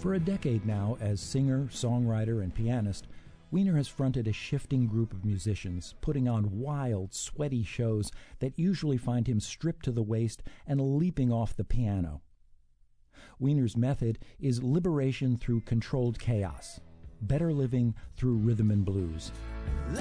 For a decade now, as singer, songwriter, and pianist, Weiner has fronted a shifting group of musicians, putting on wild, sweaty shows that usually find him stripped to the waist and leaping off the piano. Weiner's method is liberation through controlled chaos, better living through rhythm and blues.